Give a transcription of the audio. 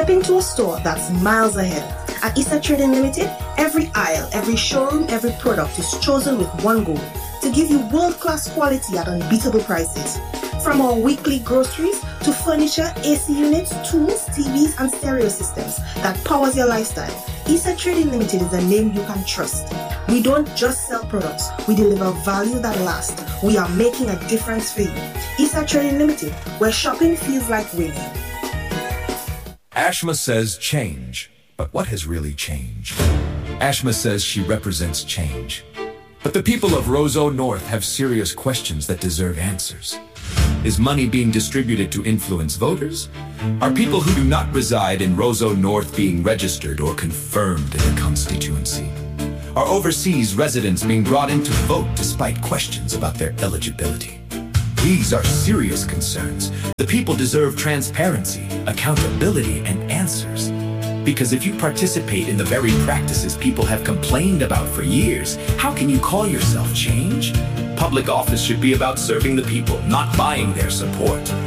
Step into a store that's miles ahead. At Issa Trading Limited, every aisle, every showroom, every product is chosen with one goal: to give you world-class quality at unbeatable prices. From our weekly groceries to furniture, AC units, tools, TVs, and stereo systems that powers your lifestyle, Issa Trading Limited is a name you can trust. We don't just sell products, we deliver value that lasts. We are making a difference for you. Issa Trading Limited, where shopping feels like winning. Ashma says change, but what has really changed? Ashma says she represents change. But the people of Roseau North have serious questions that deserve answers. Is money being distributed to influence voters? Are people who do not reside in Roseau North being registered or confirmed in the constituency? Are overseas residents being brought in to vote despite questions about their eligibility? These are serious concerns. The people deserve transparency, accountability, and answers. Because if you participate in the very practices people have complained about for years, how can you call yourself change? Public office should be about serving the people, not buying their support.